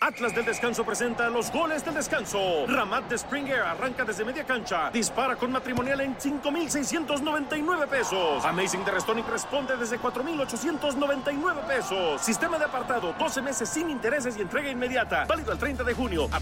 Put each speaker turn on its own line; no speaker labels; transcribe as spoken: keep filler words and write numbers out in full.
Atlas del Descanso presenta los goles del descanso. Ramat de Springer arranca desde media cancha. Dispara con matrimonial en cinco mil seiscientos noventa y nueve pesos. Amazing de Restonic responde desde cuatro mil ochocientos noventa y nueve pesos. Sistema de apartado, doce meses sin intereses y entrega inmediata. Válido el treinta de junio.